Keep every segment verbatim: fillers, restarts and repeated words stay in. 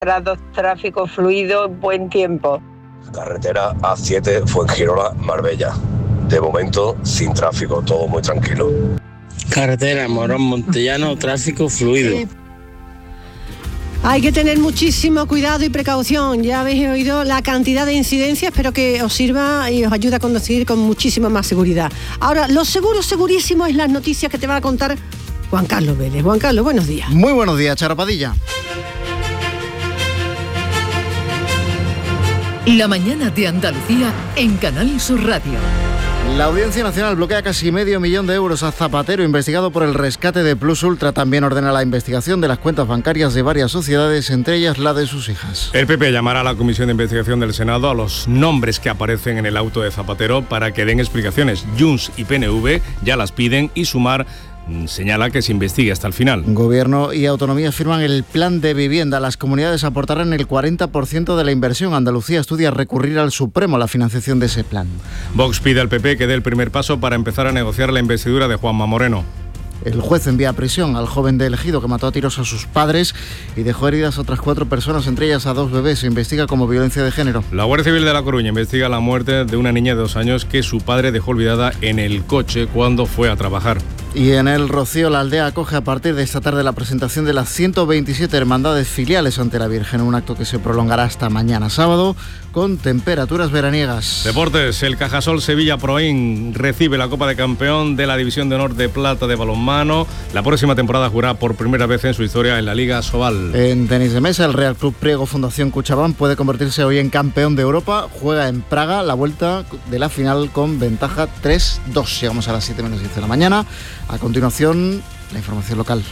Tráfico fluido, buen tiempo. Carretera A siete Fuengirola-Marbella. De momento, sin tráfico, todo muy tranquilo. Carretera Morón Montellano, tráfico fluido. Hay que tener muchísimo cuidado y precaución. Ya habéis oído la cantidad de incidencias, espero que os sirva y os ayude a conducir con muchísima más seguridad. Ahora, lo seguro, segurísimo es las noticias que te va a contar Juan Carlos Vélez. Juan Carlos, buenos días. Muy buenos días, Charo Padilla. La mañana de Andalucía en Canal Sur Radio. La Audiencia Nacional bloquea casi medio millón de euros a Zapatero, investigado por el rescate de Plus Ultra. También ordena la investigación de las cuentas bancarias de varias sociedades, entre ellas la de sus hijas. El P P llamará a la Comisión de Investigación del Senado a los nombres que aparecen en el auto de Zapatero para que den explicaciones. Junts y P N V ya las piden y Sumar señala que se investigue hasta el final. Gobierno y autonomía firman el plan de vivienda. Las comunidades aportarán el cuarenta por ciento de la inversión. Andalucía estudia recurrir al Supremo la financiación de ese plan. Vox pide al P P que dé el primer paso para empezar a negociar la investidura de Juanma Moreno. El juez envía a prisión al joven de Ejido que mató a tiros a sus padres y dejó heridas a otras cuatro personas, entre ellas a dos bebés. Se investiga como violencia de género. La Guardia Civil de La Coruña investiga la muerte de una niña de dos años que su padre dejó olvidada en el coche cuando fue a trabajar. Y en el Rocío, la aldea acoge a partir de esta tarde la presentación de las ciento veintisiete hermandades filiales ante la Virgen, un acto que se prolongará hasta mañana sábado con temperaturas veraniegas. Deportes, el Cajasol Sevilla Proin recibe la Copa de Campeón de la División de Honor de Plata de balonmano. La próxima temporada jugará por primera vez en su historia en la Liga Sobal. En tenis de mesa, el Real Club Priego Fundación Cuchabán puede convertirse hoy en campeón de Europa. Juega en Praga la vuelta de la final con ventaja tres dos. Llegamos a las siete menos diez de la mañana. A continuación, la información local.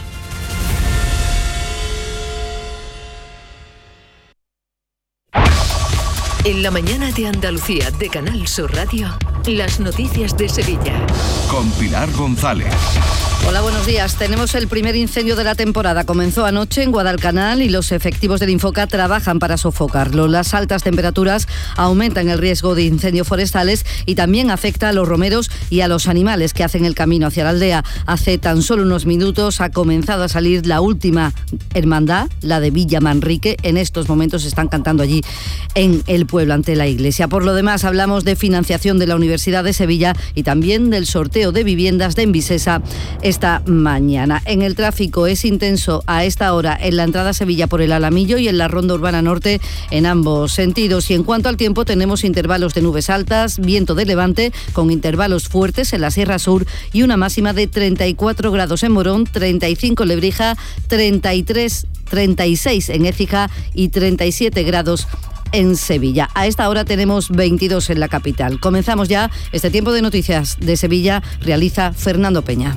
En la mañana de Andalucía de Canal Sur Radio, las noticias de Sevilla. Con Pilar González. Hola, buenos días. Tenemos el primer incendio de la temporada. Comenzó anoche en Guadalcanal y los efectivos del Infoca trabajan para sofocarlo. Las altas temperaturas aumentan el riesgo de incendios forestales y también afecta a los romeros y a los animales que hacen el camino hacia la aldea. Hace tan solo unos minutos ha comenzado a salir la última hermandad, la de Villa Manrique. En estos momentos están cantando allí en el pueblo ante la iglesia. Por lo demás, hablamos de financiación de la Universidad de Sevilla y también del sorteo de viviendas de Envisesa esta mañana. En el tráfico es intenso a esta hora en la entrada a Sevilla por el Alamillo y en la Ronda Urbana Norte en ambos sentidos. Y en cuanto al tiempo, tenemos intervalos de nubes altas, viento de levante con intervalos fuertes en la Sierra Sur y una máxima de treinta y cuatro grados en Morón, treinta y cinco en Lebrija, treinta y tres, treinta y seis en Écija y treinta y siete grados en Sevilla. A esta hora tenemos veintidós en la capital. Comenzamos ya este tiempo de noticias de Sevilla. Realiza Fernando Peña.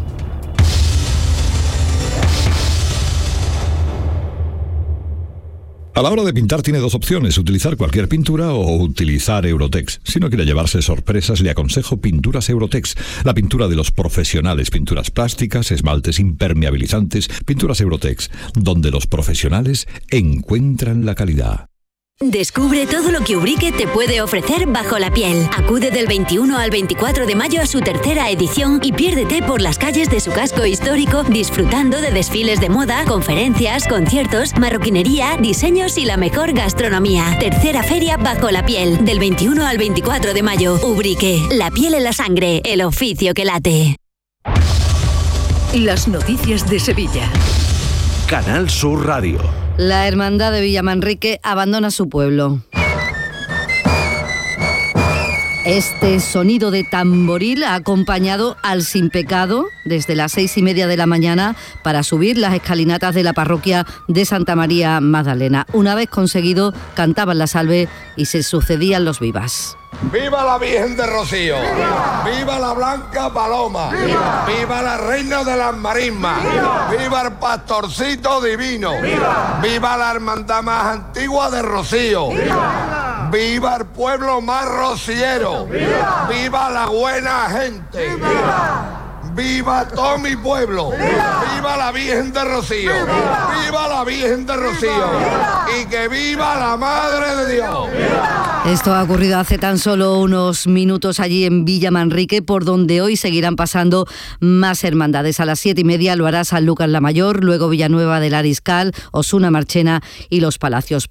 A la hora de pintar tiene dos opciones, utilizar cualquier pintura o utilizar Eurotex. Si no quiere llevarse sorpresas, le aconsejo Pinturas Eurotex, la pintura de los profesionales, pinturas plásticas, esmaltes impermeabilizantes, Pinturas Eurotex, donde los profesionales encuentran la calidad. Descubre todo lo que Ubrique te puede ofrecer bajo la piel. Acude del veintiuno al veinticuatro de mayo a su tercera edición y piérdete por las calles de su casco histórico disfrutando de desfiles de moda, conferencias, conciertos, marroquinería, diseños y la mejor gastronomía. Tercera feria bajo la piel, del veintiuno al veinticuatro de mayo. Ubrique, la piel en la sangre, el oficio que late. Las noticias de Sevilla. Canal Sur Radio. La hermandad de Villamanrique abandona su pueblo. Este sonido de tamboril ha acompañado al Sin Pecado desde las seis y media de la mañana para subir las escalinatas de la parroquia de Santa María Magdalena. Una vez conseguido, cantaban la salve y se sucedían los vivas. ¡Viva la Virgen de Rocío! ¡Viva, ¡Viva la Blanca Paloma! ¡Viva, ¡Viva la Reina de las Marismas! ¡Viva, ¡Viva el Pastorcito Divino! ¡Viva, ¡Viva la hermandad más antigua de Rocío! ¡Viva, ¡Viva el pueblo más rociero! ¡Viva, ¡Viva la buena gente! ¡Viva! ¡Viva todo mi pueblo! ¡Viva, ¡Viva la Virgen de Rocío! ¡Viva, ¡Viva la Virgen de Rocío! ¡Viva! ¡Y que viva la Madre de Dios! ¡Viva! Esto ha ocurrido hace tan solo unos minutos allí en Villa Manrique, por donde hoy seguirán pasando más hermandades. A las siete y media lo hará San Lucas la Mayor, luego Villanueva del Ariscal, Osuna Marchena y Los Palacios.